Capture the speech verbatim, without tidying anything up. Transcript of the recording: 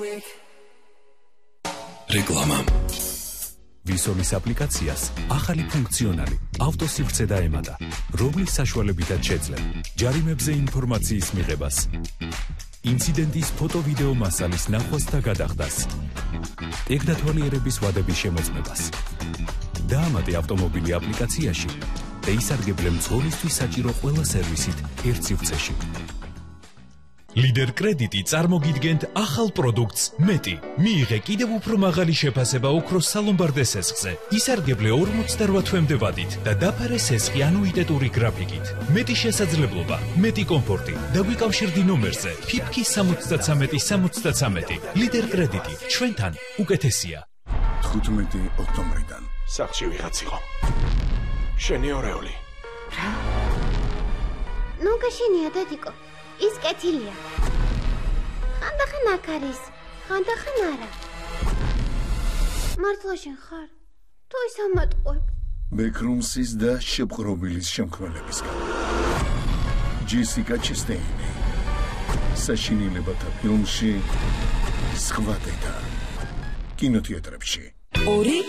რეკლამა ვისოლის აპლიკაციას ახალი ფუნქციონალი ავტოსივრცე დაემატა, რომლის საშუალებითაც შეძლებ ჯარიმებზე ინფორმაციის მიღებას, ინციდენტის ფოტო-ვიდეო მასალის ნახვას და გადახდას, ტექნათვალიერების ვადების შემოწმებას. დაამატე ავტომობილი აპლიკაციაში და ისარგებლე მძღოლისთვის საჭირო ყველა სერვისით ერთ სივრცეში. ლიდერ კრედიტი წარმოგიდგენთ ახალ პროდუქტს მეტი. მიიღე კიდევ უფრო მაღალი შეფასება ოქროს სალომბარდე სესხზე. ისარგებლე ორმოცდაოთხ თვემდე ვადით და დაფარე სესხი ანუიტეტური გრაფიკით. მეტი შესაძლებლობა, მეტი კომფორტი. დაგვიკავშირდი ნომერზე ფიფკი სამოცდათრამეტი სამოცდათრამეტი. ლიდერ კრედიტი ჩვენთან უკეთესია. თხუთმეტი ოქტომბრიდან სახლში ვიღაც იყო. შენი ორეული. რა? ნუ გაშენია დადიკო. ის კეთილია. ხანდახან აქ არის, ხანდახან არა. მართლა შენ ხარ? თუ ის ამატყუებ? ბეკრუმსის და შეპყრობილის შემქმნელებისგან. ჯესიკა ჩესტეინი. საშინელებათა ფილმში სხვა დედა. კინოთეატრებში. ორი